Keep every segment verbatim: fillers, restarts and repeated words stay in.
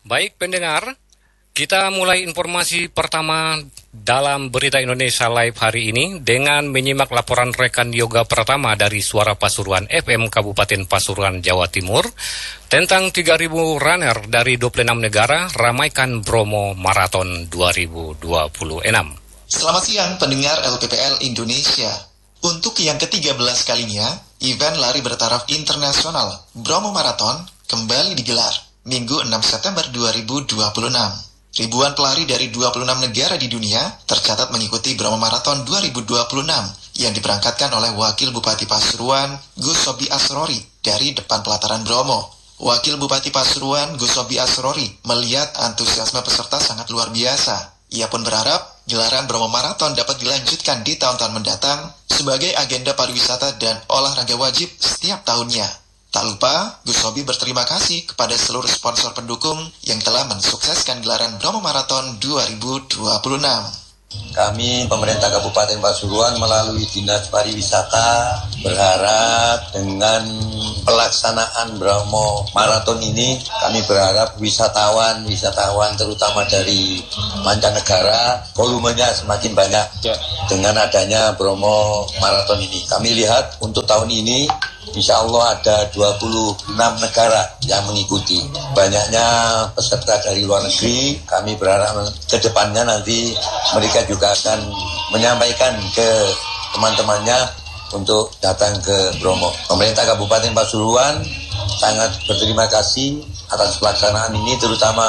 Baik pendengar, kita mulai informasi pertama dalam Berita Indonesia Live hari ini dengan menyimak laporan rekan Yoga Pratama dari Suara Pasuruan F M Kabupaten Pasuruan, Jawa Timur tentang tiga ribu runner dari dua puluh enam negara ramaikan Bromo Marathon dua ribu dua puluh enam. Selamat siang pendengar L P P L Indonesia. Untuk yang ketiga belas kalinya, event lari bertaraf internasional Bromo Marathon kembali digelar Minggu enam September dua ribu dua puluh enam. Ribuan pelari dari dua puluh enam negara di dunia tercatat mengikuti Bromo Marathon dua ribu dua puluh enam yang diberangkatkan oleh Wakil Bupati Pasuruan, Gus Sobi Asrori, dari depan pelataran Bromo. Wakil Bupati Pasuruan, Gus Sobi Asrori, melihat antusiasme peserta sangat luar biasa. Ia pun berharap gelaran Bromo Marathon dapat dilanjutkan di tahun-tahun mendatang sebagai agenda pariwisata dan olahraga wajib setiap tahunnya. Tak lupa, Gus Sobi berterima kasih kepada seluruh sponsor pendukung yang telah mensukseskan gelaran Bromo Marathon dua ribu dua puluh enam. Kami pemerintah Kabupaten Pasuruan melalui Dinas Pariwisata berharap dengan pelaksanaan Bromo Marathon ini, kami berharap wisatawan-wisatawan terutama dari mancanegara volumenya semakin banyak dengan adanya Bromo Marathon ini. Kami lihat untuk tahun ini insya Allah ada dua puluh enam negara yang mengikuti. Banyaknya peserta dari luar negeri, kami berharap ke depannya nanti mereka juga akan menyampaikan ke teman-temannya untuk datang ke Bromo. Pemerintah Kabupaten Pasuruan sangat berterima kasih atas pelaksanaan ini, terutama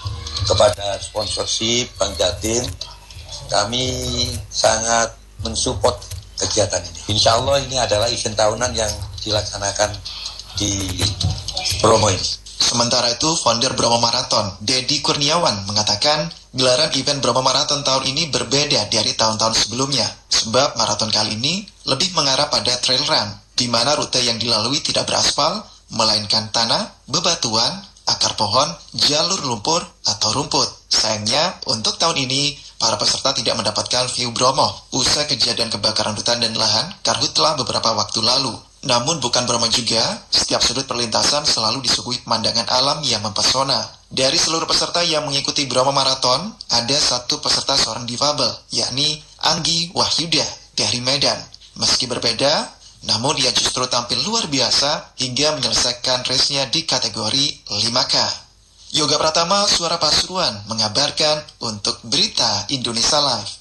kepada sponsorship Bank Jatim. Kami sangat mensupport kegiatan ini. Insya Allah ini adalah event tahunan yang dilaksanakan di Bromo ini. Sementara itu, founder Bromo Marathon, Dedi Kurniawan, mengatakan gelaran event Bromo Marathon tahun ini berbeda dari tahun-tahun sebelumnya, sebab maraton kali ini lebih mengarah pada trail run, di mana rute yang dilalui tidak beraspal, melainkan tanah, bebatuan, akar pohon, jalur lumpur, atau rumput. Sayangnya, untuk tahun ini, para peserta tidak mendapatkan view Bromo usai kejadian kebakaran hutan dan lahan karhutla beberapa waktu lalu. Namun bukan Bromo juga, setiap sudut perlintasan selalu disuguhi pemandangan alam yang mempesona. Dari seluruh peserta yang mengikuti Bromo Marathon, ada satu peserta seorang difabel, yakni Anggi Wahyuda dari Medan. Meski berbeda, namun dia justru tampil luar biasa hingga menyelesaikan race-nya di kategori lima K. Yoga Pratama, Suara Pasuruan, mengabarkan untuk Berita Indonesia Live.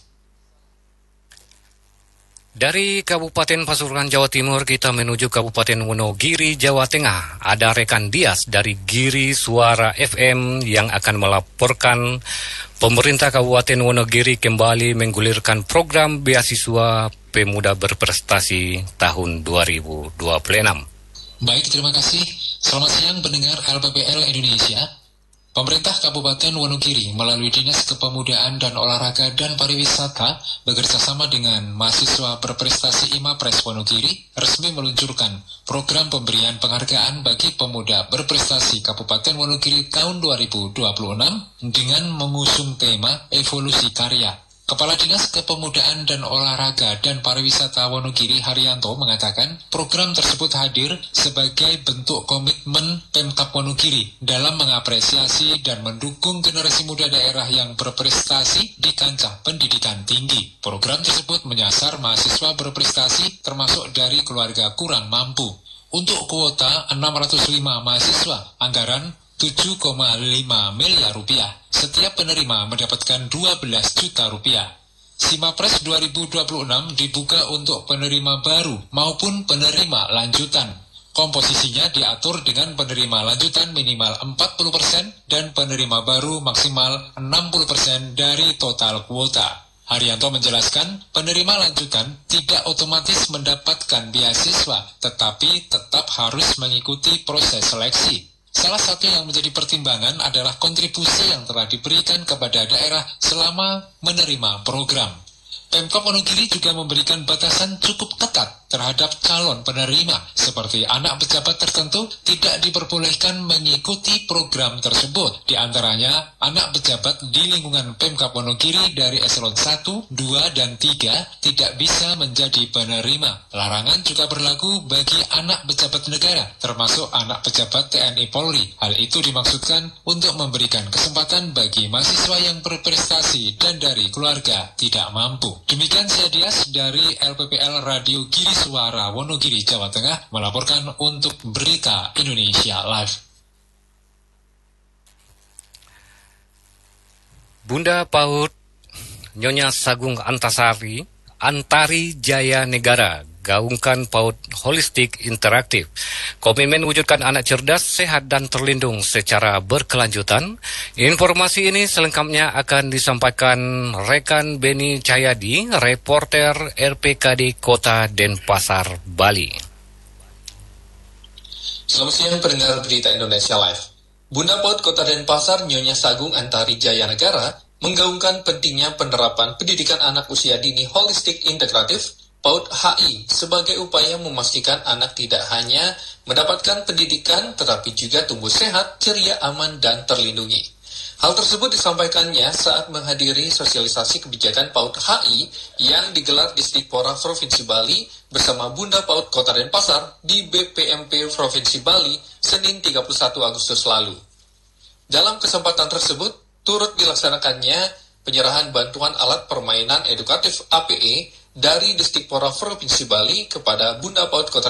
Dari Kabupaten Pasuruan, Jawa Timur, kita menuju Kabupaten Wonogiri, Jawa Tengah. Ada rekan Dias dari Giri Suara F M yang akan melaporkan pemerintah Kabupaten Wonogiri kembali menggulirkan program beasiswa pemuda berprestasi tahun dua ribu dua puluh enam. Baik, terima kasih. Selamat siang pendengar L P P L Indonesia. Pemerintah Kabupaten Wonogiri melalui Dinas Kepemudaan dan Olahraga dan Pariwisata bekerjasama dengan mahasiswa berprestasi IMAPRES Wonogiri resmi meluncurkan program pemberian penghargaan bagi pemuda berprestasi Kabupaten Wonogiri tahun dua ribu dua puluh enam dengan mengusung tema evolusi karya. Kepala Dinas Kepemudaan dan Olahraga dan Pariwisata Wonogiri Haryanto mengatakan program tersebut hadir sebagai bentuk komitmen Pemkab Wonogiri dalam mengapresiasi dan mendukung generasi muda daerah yang berprestasi di kancah pendidikan tinggi. Program tersebut menyasar mahasiswa berprestasi termasuk dari keluarga kurang mampu. Untuk kuota enam ratus lima mahasiswa, anggaran tujuh koma lima miliar rupiah. Setiap penerima mendapatkan dua belas juta rupiah. SIMAPRES dua ribu dua puluh enam dibuka untuk penerima baru maupun penerima lanjutan. Komposisinya diatur dengan penerima lanjutan minimal empat puluh persen dan penerima baru maksimal enam puluh persen dari total kuota. Haryanto menjelaskan, penerima lanjutan tidak otomatis mendapatkan beasiswa, tetapi tetap harus mengikuti proses seleksi. Salah satu yang menjadi pertimbangan adalah kontribusi yang telah diberikan kepada daerah selama menerima program. Pemkab Wonogiri juga memberikan batasan cukup ketat terhadap calon penerima, seperti anak pejabat tertentu tidak diperbolehkan mengikuti program tersebut. Di antaranya, anak pejabat di lingkungan Pemkab Wonogiri dari eselon satu, dua, dan tiga tidak bisa menjadi penerima. Larangan juga berlaku bagi anak pejabat negara, termasuk anak pejabat T N I Polri. Hal itu dimaksudkan untuk memberikan kesempatan bagi mahasiswa yang berprestasi dan dari keluarga tidak mampu. Demikian saya Dias dari L P P L Radio Giri Suara Wonogiri, Jawa Tengah, melaporkan untuk Berita Indonesia Live. Bunda PAUD Nyonya Sagung Antasari, Antari Jaya Negara, gaungkan PAUD Holistik Interaktif. Komitmen wujudkan anak cerdas, sehat, dan terlindung secara berkelanjutan. Informasi ini selengkapnya akan disampaikan rekan Beni Cahyadi, reporter R P K D Kota Denpasar, Bali. Selamat siang pendengar Berita Indonesia Live. Bunda PAUD Kota Denpasar Nyonya Sagung Antari Jaya Negara menggaungkan pentingnya penerapan pendidikan anak usia dini holistik integratif PAUD H I sebagai upaya memastikan anak tidak hanya mendapatkan pendidikan tetapi juga tumbuh sehat, ceria, aman, dan terlindungi. Hal tersebut disampaikannya saat menghadiri sosialisasi kebijakan PAUD H I yang digelar di Stikpora Provinsi Bali bersama Bunda PAUD Kota Denpasar di B P M P Provinsi Bali Senin tiga puluh satu Agustus lalu. Dalam kesempatan tersebut, turut dilaksanakannya penyerahan bantuan alat permainan edukatif A P E dari Distrik Pora Provinsi Bali kepada Bunda PAUD Kota